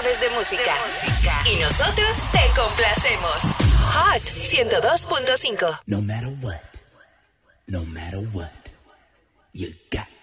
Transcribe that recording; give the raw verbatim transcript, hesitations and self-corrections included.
sabes de música. Y nosotros te complacemos. Hot ciento dos punto cinco. No matter what, no matter what, you got